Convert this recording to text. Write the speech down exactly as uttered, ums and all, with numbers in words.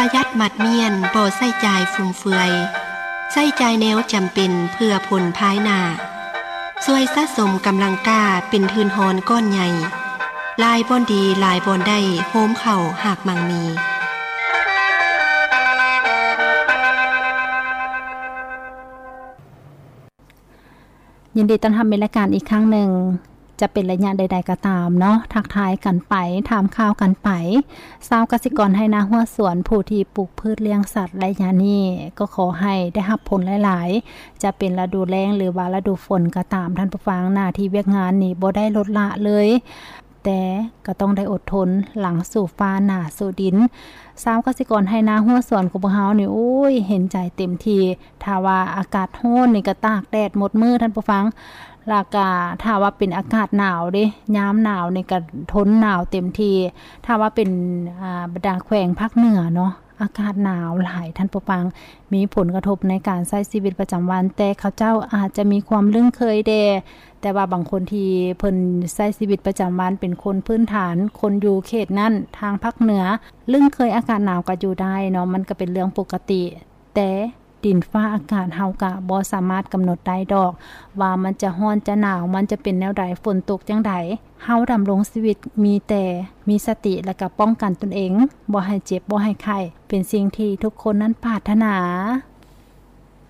ประหยัดหมัดเมียนบ่ใส่จ่ายฟุ่มเฟือยใส่จ่ายแนวจำเป็นเพื่อผลภายหน้าช่วยสะสมกำลังกล้าเป็นทืนหอนก้อนใหญ่ลายบ่อนดีลายบ่อนได้โฮมเข่าหากมั่งมียินดีต้อนรับในรายการอีกครั้งหนึ่งจะเป็นระยะใดๆก็ตามเนาะทักทายกันไปถามข่าวกันไปชาวเกษตรกรให้นาหัวสวนผู้ที่ปลูกพืชเลี้ยงสัตว์ระยะนี้ก็ขอให้ได้รับผลหลายๆจะเป็นฤดูแล้งหรือว่าฤดูฝนก็ตามท่านผู้ฟังหน้าที่เวียกงานนี่บ่ได้ลดละเลยแต่ก็ต้องได้อดทนหลังสู่ฟ้าหน้าสู่ดินชาวเกษตรกรให้นาหัวสวนของพวกเฮานี่โอ้ยเห็นใจเต็มทีถ้าว่าอากาศร้อนนี่ก็ตากแดดหมดมือท่านผู้ฟังลากาถ้าว่าเป็นอากาศหนาวเด้ยามหนาวนี่ก็ทนหนาวเต็มทีถ้าว่าเป็นอ่าบรรดาแขวงภาคเหนือเนาะอากาศหนาวหลายท่านผู้ฟังมีผลกระทบในการใช้ชีวิตประจำวันแต่เขาเจ้าอาจจะมีความลึ่งเคยแดแต่ว่าบางคนที่เพิ่นใช้ชีวิตประจำวันเป็นคนพื้นฐานคนอยู่เขตนั้นทางภาคเหนือลึ่งเคยอากาศหนาวก็อยู่ได้เนาะมันก็เป็นเรื่องปกติแต่ดินฟ้าอากาศเฮาก็บ่สามารถกำหนดได้ดอกว่ามันจะร้อนจะหนาวมันจะเป็นแนวใดฝนตกจังไดเฮาดำรงชีวิตมีแต่มีสติและก็ป้องกันตนเองบ่ให้เจ็บบ่ให้ไข้เป็นสิ่งที่ทุกคนนั้นปรารถนา